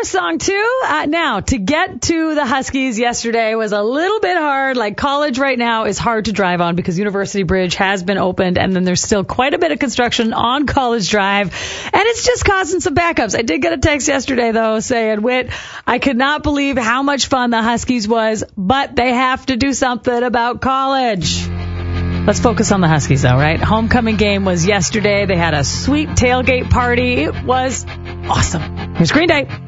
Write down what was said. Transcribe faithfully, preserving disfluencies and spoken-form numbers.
our song, too. Uh, now, to get to the Huskies yesterday was a little bit hard. Like, College right now is hard to drive on because University Bridge has been opened, and then there's still quite a bit of construction on College Drive, and it's just causing some backups. I did get a text yesterday, though, saying, Whit, I could not believe how much fun the Huskies was, but they have to do something about College. Let's focus on the Huskies, though, right? Homecoming game was yesterday. They had a sweet tailgate party. It was awesome. Here's Green Day.